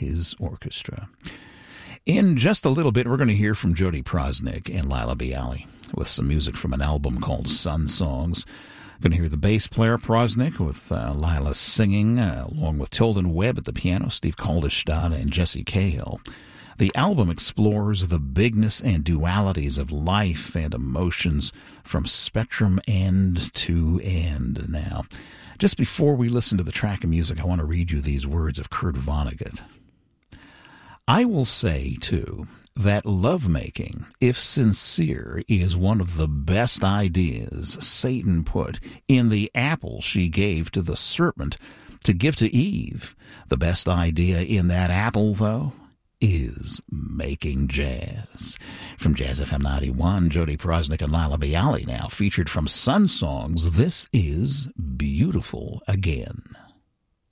his orchestra. In just a little bit, we're going to hear from Jody Prosnick and Lila Bialy with some music from an album called Sun Songs. Going to hear the bass player Prosnick with Lila singing, along with Tilden Webb at the piano, Steve Kaldestad, and Jesse Cahill. The album explores the bigness and dualities of life and emotions from spectrum end to end. Now, just before we listen to the track of music, I want to read you these words of Kurt Vonnegut. I will say, too, that lovemaking, if sincere, is one of the best ideas Satan put in the apple she gave to the serpent to give to Eve. The best idea in that apple, though, is making jazz. From Jazz FM 91, Jody Prosnick and Lila Bialy now, featured from Sun Songs, this is Beautiful Again.